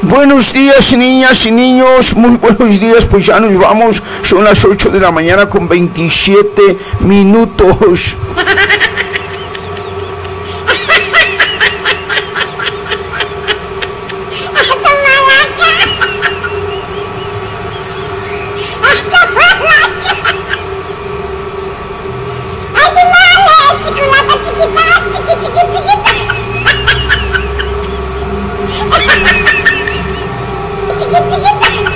Buenos días, niñas y niños, muy buenos días, pues ya nos vamos, son las 8 de la mañana con 27 minutos.